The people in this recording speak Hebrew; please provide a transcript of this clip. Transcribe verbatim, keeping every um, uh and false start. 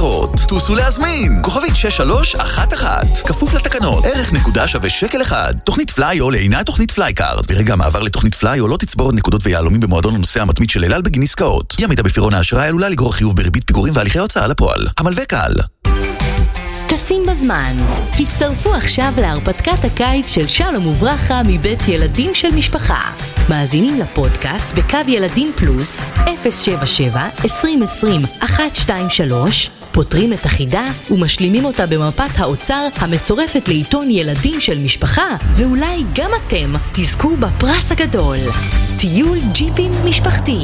יקרות. טוסו להזמין! כוכבית שש שלוש אחת אחת. כפוף לתקנות. ערך נקודה שווה שקל אחד. תוכנית פליי-אול אינה תוכנית פליי-קארד. ברגע המעבר לתוכנית פליי-אול לא תצבור עוד נקודות ויהלומים במועדון הנוסע המתמיד של אל על בגין עסקאות. אי עמידה בפירעון האשראי עלולה לגרור חיוב בריבית פיגורים והליכי הוצאה לפועל. המלווה קל. טסים בזמן. הצטרפו עכשיו להרפתקת הקיץ של שלום וברכה מבית ילדים של משפחה. מאזינים לפודקאסט בקו ילדים פלוס אפס שבע שבע עשרים עשרים אחת שתיים שלוש, פותרים את החידה ומשלימים אותה במפת האוצר המצורפת לעיתון ילדים של משפחה, ואולי גם אתם תזכו בפרס הגדול. טיול ג'יפים משפחתי.